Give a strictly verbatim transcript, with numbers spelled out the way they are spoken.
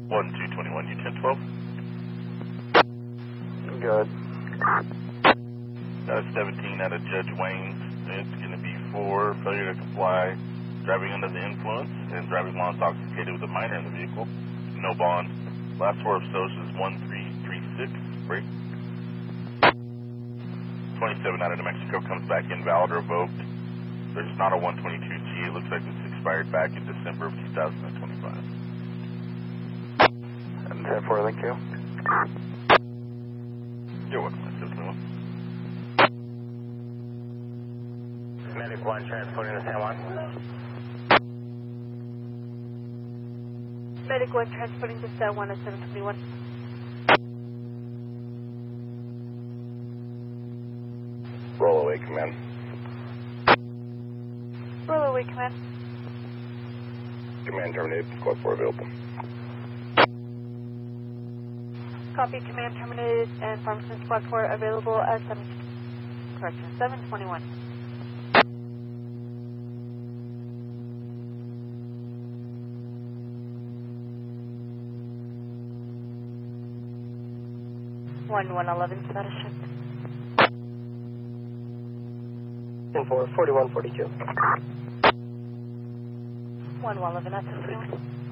one two two one, U ten twelve. Good. Uh, seventeen out of Judge Wayne's. It's going to be for failure to comply, driving under the influence, and driving while intoxicated with a minor in the vehicle. No bond. Last four of social is one three three six. Break. twenty-seven out of New Mexico comes back invalid or revoked. There's not a one twenty-two G. It looks like this expired back in December of two thousand twenty-five. And ten four, thank you. You're welcome, seven twenty-one. Medic one transporting to San Juan. Medic one transporting to San Juan at seven twenty-one. Roll away, command. Roll away, command. Command terminated, squad four available. Copy, command terminated, and Farmington Squad four available at seven, correction, seven twenty-one. one one eleven status check. ten four, forty-one forty-two. one one eleven at seven twenty-one.